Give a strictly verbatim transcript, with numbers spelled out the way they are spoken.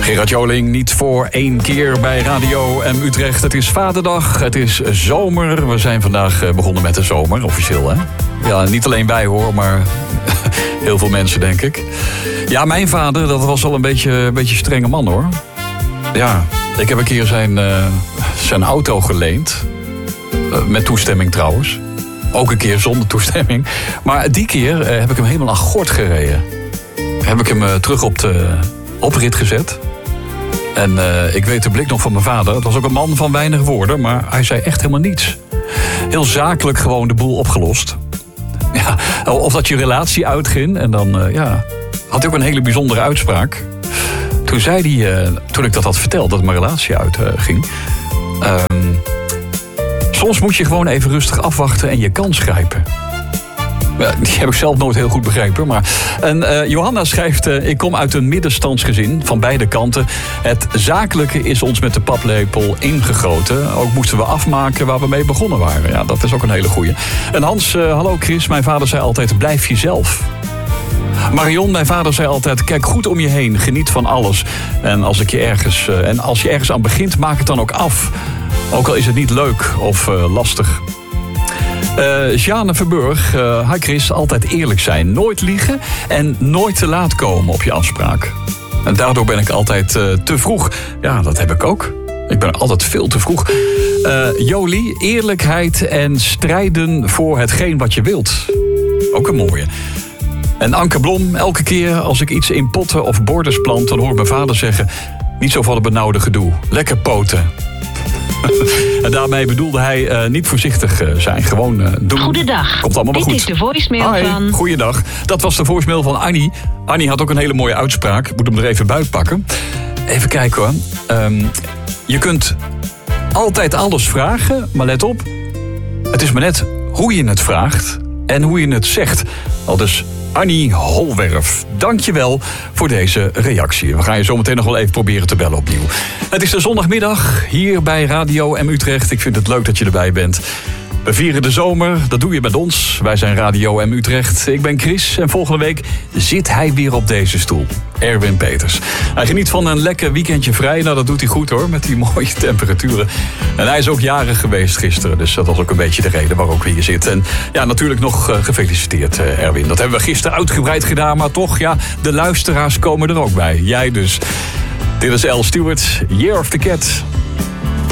Gerard Joling, niet voor één keer bij Radio M Utrecht. Het is Vaderdag, het is zomer. We zijn vandaag begonnen met de zomer, officieel hè? Ja, niet alleen wij hoor, maar heel veel mensen denk ik. Ja, mijn vader, dat was al een beetje een beetje strenge man hoor. Ja, ik heb een keer zijn, uh, zijn auto geleend. Uh, met toestemming trouwens. Ook een keer zonder toestemming. Maar die keer uh, heb ik hem helemaal naar Gort gereden. Heb ik hem uh, terug op de oprit gezet. En uh, ik weet de blik nog van mijn vader. Het was ook een man van weinig woorden, maar hij zei echt helemaal niets. Heel zakelijk gewoon de boel opgelost. Ja, of dat je relatie uitging. En dan uh, ja, had hij ook een hele bijzondere uitspraak. Toen zei hij, uh, toen ik dat had verteld, dat mijn relatie uitging. Uh, soms moet je gewoon even rustig afwachten en je kans grijpen. Ja, die heb ik zelf nooit heel goed begrepen. Maar... En uh, Johanna schrijft, uh, ik kom uit een middenstandsgezin van beide kanten. Het zakelijke is ons met de paplepel ingegoten. Ook moesten we afmaken waar we mee begonnen waren. Ja, dat is ook een hele goeie. En Hans, uh, hallo Chris, mijn vader zei altijd, blijf jezelf. Marion, mijn vader zei altijd, kijk goed om je heen, geniet van alles. En als, ik je, ergens, uh, en als je ergens aan begint, maak het dan ook af. Ook al is het niet leuk of uh, lastig. Uh, Jeanne Verburg, uh, hi Chris, altijd eerlijk zijn. Nooit liegen en nooit te laat komen op je afspraak. En daardoor ben ik altijd uh, te vroeg. Ja, dat heb ik ook. Ik ben altijd veel te vroeg. Uh, Jolie, eerlijkheid en strijden voor hetgeen wat je wilt. Ook een mooie. En Anke Blom, elke keer als ik iets in potten of borders plant, dan hoor ik mijn vader zeggen, niet zo van het benauwde gedoe. Lekker poten. En daarmee bedoelde hij uh, niet voorzichtig uh, zijn. Gewoon uh, doen. Goedendag. Komt allemaal Dit goed. is de voicemail Hi, van... Goeiedag. Dat was de voicemail van Annie. Annie had ook een hele mooie uitspraak. Ik moet hem er even bij pakken. Even kijken hoor. Um, je kunt altijd alles vragen, maar let op. Het is maar net hoe je het vraagt en hoe je het zegt. Al dus Annie Holwerf, dank je wel voor deze reactie. We gaan je zo meteen nog wel even proberen te bellen opnieuw. Het is de zondagmiddag hier bij Radio M Utrecht. Ik vind het leuk dat je erbij bent. We vieren de zomer, dat doe je met ons. Wij zijn Radio M Utrecht. Ik ben Chris en volgende week zit hij weer op deze stoel. Erwin Peters. Hij geniet van een lekker weekendje vrij. Nou, dat doet hij goed hoor, met die mooie temperaturen. En hij is ook jarig geweest gisteren. Dus dat was ook een beetje de reden waarom we hier zitten. En ja, natuurlijk nog uh, gefeliciteerd uh, Erwin. Dat hebben we gisteren uitgebreid gedaan. Maar toch, ja, de luisteraars komen er ook bij. Jij dus. Dit is L. Stewart, Year of the Cat.